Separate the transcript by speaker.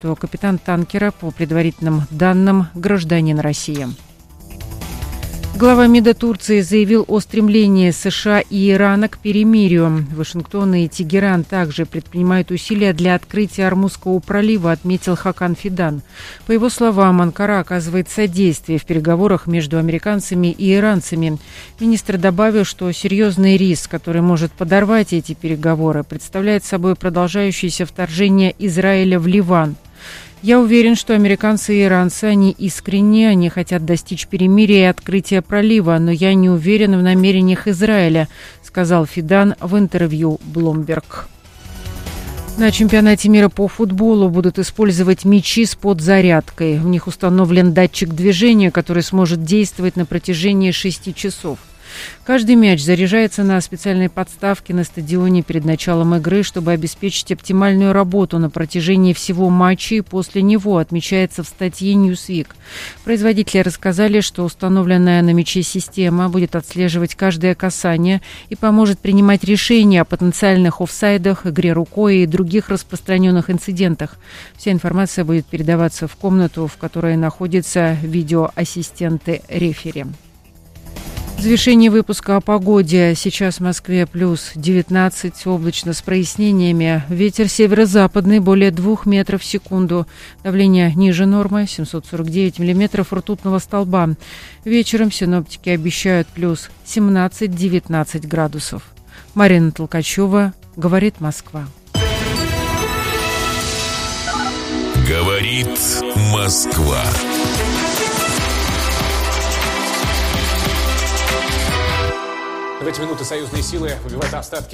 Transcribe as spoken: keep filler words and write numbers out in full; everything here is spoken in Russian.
Speaker 1: что капитан танкера, по предварительным данным, гражданин России. Глава МИДа Турции заявил о стремлении США и Ирана к перемирию. Вашингтон и Тегеран также предпринимают усилия для открытия Ормузского пролива, отметил Хакан Фидан. По его словам, Анкара оказывает содействие в переговорах между американцами и иранцами. Министр добавил, что серьезный риск, который может подорвать эти переговоры, представляет собой продолжающееся вторжение Израиля в Ливан. «Я уверен, что американцы и иранцы, они искренне, они хотят достичь перемирия и открытия пролива, но я не уверен в намерениях Израиля», сказал Фидан в интервью Bloomberg. На чемпионате мира по футболу будут использовать мячи с подзарядкой. В них установлен датчик движения, который сможет действовать на протяжении шести часов. Каждый мяч заряжается на специальной подставке на стадионе перед началом игры, чтобы обеспечить оптимальную работу на протяжении всего матча и после него, отмечается в статье Newsweek. Производители рассказали, что установленная на мяче система будет отслеживать каждое касание и поможет принимать решения о потенциальных офсайдах, игре рукой и других распространенных инцидентах. Вся информация будет передаваться в комнату, в которой находятся видеоассистенты рефери. В завершении выпуска о погоде. Сейчас в Москве плюс девятнадцать, облачно с прояснениями. Ветер северо-западный более двух метров в секунду. Давление ниже нормы, семьсот сорок девять миллиметров ртутного столба. Вечером синоптики обещают плюс семнадцать-девятнадцать градусов. Марина Толкачева, говорит Москва.
Speaker 2: Говорит Москва.
Speaker 3: В эти минуты союзные силы выбивают остатки